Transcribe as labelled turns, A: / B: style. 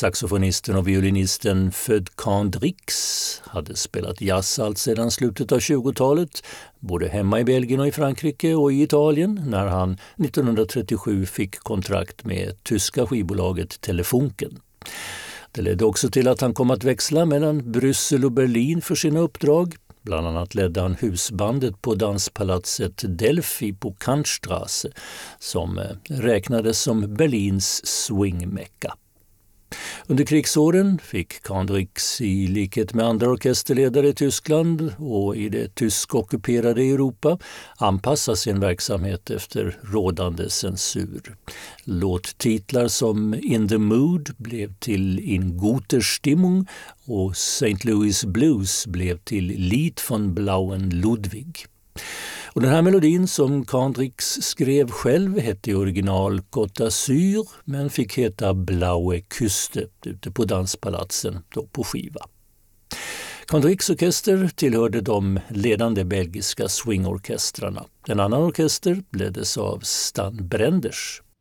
A: Saxofonisten och violinisten Feu Candrix hade spelat jazz allt sedan slutet av 20-talet, både hemma i Belgien och i Frankrike och i Italien, när han 1937 fick kontrakt med tyska skivbolaget Telefunken. Det ledde också till att han kom att växla mellan Bryssel och Berlin för sina uppdrag. Bland annat ledde han husbandet på danspalatset Delphi på Kantstraße, som räknades som Berlins swingmecka. Under krigsåren fick Candrix, i likhet med andra orkesterledare i Tyskland och i det tyskockuperade Europa, anpassa sin verksamhet efter rådande censur. Låttitlar som In the Mood blev till In guter Stimmung och St. Louis Blues blev till Lied von Blauen Ludwig. Och den här melodin som Candrix skrev själv hette i original Côte d'Azur, men fick heta Blaue Küste ute på danspalatsen då på skiva. Candrix orkester tillhörde de ledande belgiska swingorkestrarna. En annan orkester leddes av Stan Brenders.